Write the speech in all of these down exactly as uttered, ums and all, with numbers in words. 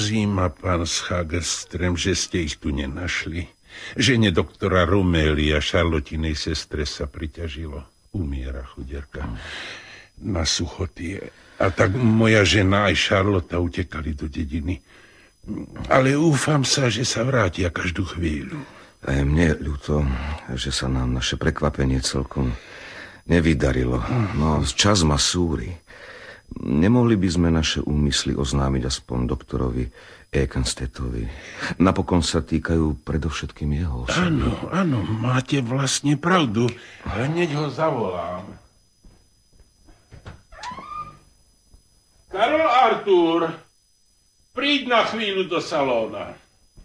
Mrzí ma, pán Schagerström, že ste ich tu nenašli. Žene doktora Romélia, Šarlotinej sestre, sa priťažilo. Umiera chudierka na suchotie. A tak moja žena aj Šarlota utekali do dediny. Ale úfam sa, že sa vrátia každú chvíľu. Aj mne ľúto, že sa nám naše prekvapenie celkom nevydarilo. No, čas ma súri. Nemohli by sme naše úmysly oznámiť aspoň doktorovi Ekenstedtovi. Napokon sa týkajú predovšetkým jeho osoby. Áno, áno, máte vlastne pravdu. Hneď ho zavolám. Karol Artúr, príď na chvíľu do salóna.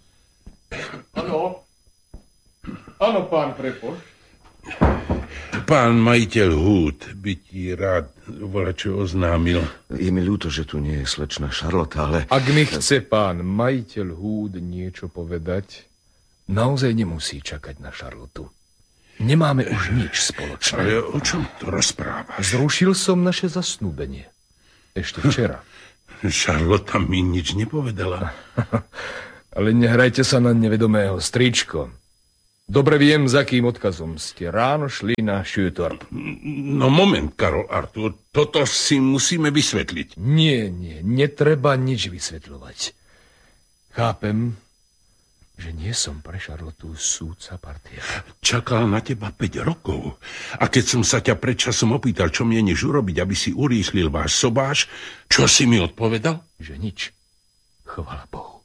Áno. Áno, pán prepoš. Pán majiteľ Húd by ti rád volačo oznámil. Je mi ľúto, že tu nie je slečna Šarlota, ale... Ak mi chce pán majiteľ Húd niečo povedať, naozaj nemusí čakať na Šarlotu. Nemáme už nič spoločné. Ale o čom to rozprávaš? Zrušil som naše zasnúbenie. Ešte včera. Šarlota mi nič nepovedala. Ale nehrajte sa na nevedomého, stričko. Dobre viem, za kým odkazom ste ráno šli na Sjötorp. No moment, Karol Artúr, toto si musíme vysvetliť. Nie, nie, netreba nič vysvetľovať. Chápem, že nie som pre Šarlotu súdca partia. Čakal na teba päť rokov. A keď som sa ťa predčasom opýtal, čo mieniš urobiť, aby si urýchlil váš sobáš, čo si mi odpovedal? Že nič. Chvála Bohu.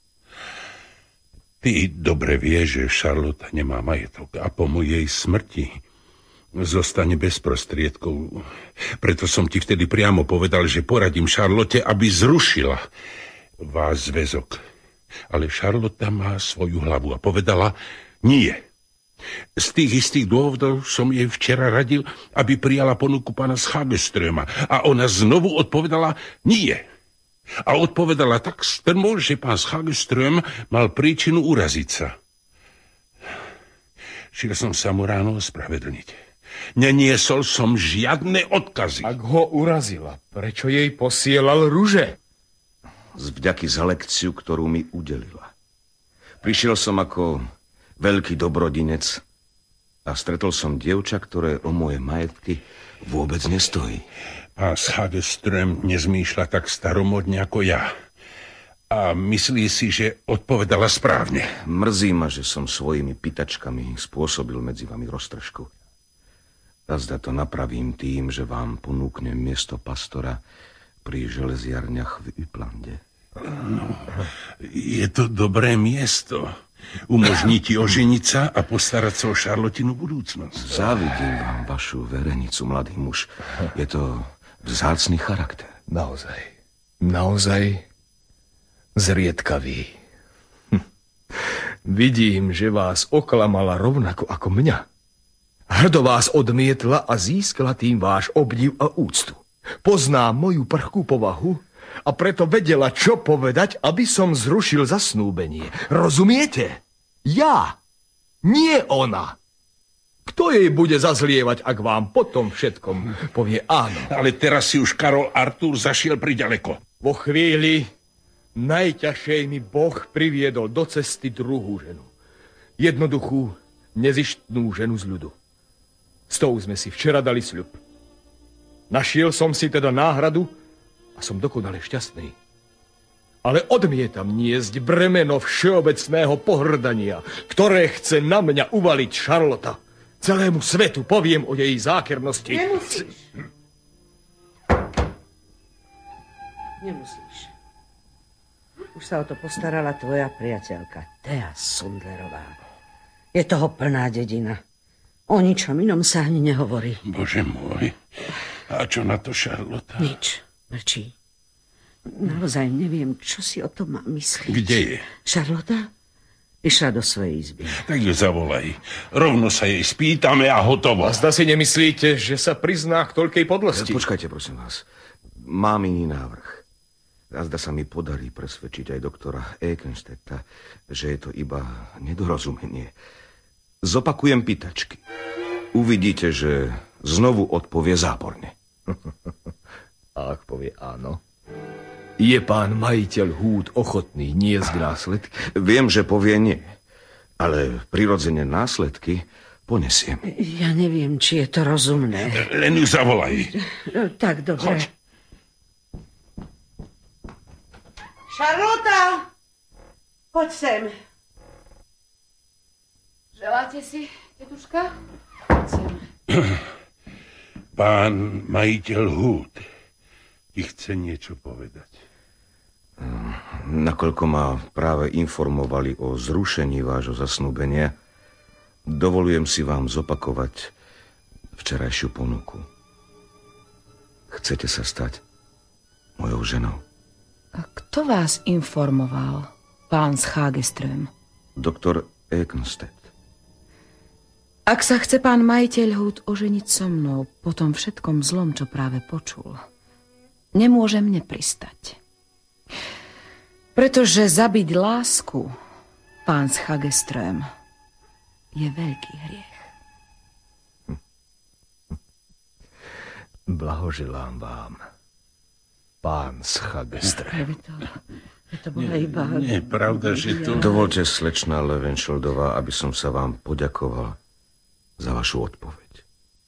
Ty dobre vieš, že Šarlota nemá majetok a po mojej smrti zostane bez prostriedkov. Preto som ti vtedy priamo povedal, že poradím Šarlote, aby zrušila váš zväzok. Ale Šarlota má svoju hlavu a povedala nie. Z tých istých dôvodov som jej včera radil, aby prijala ponuku pána Schagerströma. A ona znovu odpovedala nie. A odpovedala tak strmo, že pán Schagerström mal príčinu uraziť sa. Šiel som sa mu ráno ospravedlniť. Neniesol som žiadne odkazy. Ak ho urazila, prečo jej posielal ruže? Z vďaky za lekciu, ktorú mi udelila. Prišiel som ako veľký dobrodinec a stretol som dievča, ktoré o moje majetky vôbec nestojí. Pán Schagerström nezmýšľa tak staromodne ako ja. A myslí si, že odpovedala správne. Mrzí ma, že som svojimi pýtačkami spôsobil medzi vami roztržku. A zda to napravím tým, že vám ponúknem miesto pastora pri železiarniach v Yplande. No, je to dobré miesto. Umožní ti oženiť sa a postarať sa o Šarlotinu budúcnosť. Závidím vám vašu verenicu, mladý muž. Je to vzácny charakter. Naozaj, naozaj zriedkavý. Hm. Vidím, že vás oklamala rovnako ako mňa. Hrdo vás odmietla a získala tým váš obdiv a úctu. Pozná moju prchkú povahu a preto vedela, čo povedať, aby som zrušil zasnúbenie. Rozumiete? Ja, nie ona. Kto jej bude zazlievať, ak vám potom všetkom povie áno? Ale teraz si už Karol Artúr zašiel priďaleko. Vo chvíli najťažšej mi Boh priviedol do cesty druhú ženu. Jednoduchú, nezištnú ženu z ľudu. S tou sme si včera dali sľub. Našiel som si teda náhradu a som dokonale šťastný. Ale odmietam niesť bremeno všeobecného pohrdania, ktoré chce na mňa uvaliť Šarlota. Celému svetu poviem o jej zákernosti. Nemusíš. Nemusíš. Už sa o to postarala tvoja priateľka, Thea Sundlerová. Je toho plná dedina. O ničom inom sa ani nehovorí. Bože môj. A čo na to Šarlota? Nič. Mlčí. Naozaj neviem, čo si o tom má myslieť. Kde je? Šarlota išla do svojej izby. Tak ju zavolaj. Rovno sa jej spýtame a hotovo. A zda si nemyslíte, že sa prizná k toľkej podlosti? Počkajte, prosím vás. Mám iný návrh. A zda sa mi podarí presvedčiť aj doktora Ekenstedta, že je to iba nedorozumenie. Zopakujem pýtačky. Uvidíte, že znovu odpovie záporne. A ak povie áno? Je pán majiteľ húd ochotný niesť následky? Viem, že povie nie, ale prirodzene následky ponesiem. Ja neviem, či je to rozumné. Len ju zavolaj. Tak, dobre. Choď. Šarlota! Poď sem. Želáte si, tetuška? Poď sem. Pán majiteľ húd ti chce niečo povedať. Nakoľko ma práve informovali o zrušení vášho zasnúbenia, dovolujem si vám zopakovať včerajšiu ponuku. Chcete sa stať mojou ženou? A kto vás informoval, pán z Hageström? Doktor Ekenstedt. Ak sa chce pán majiteľ húd oženiť so mnou po tom všetkom zlom, čo práve počul, nemôže mne pristať. Pretože zabiť lásku, pán z Hageström, je veľký hriech. Blahoželám vám, pán z Hageström. To bola iba... Nie, pravda, že to... Dovolte, slečná Levenšeldová, aby som sa vám poďakoval za vašu odpoveď.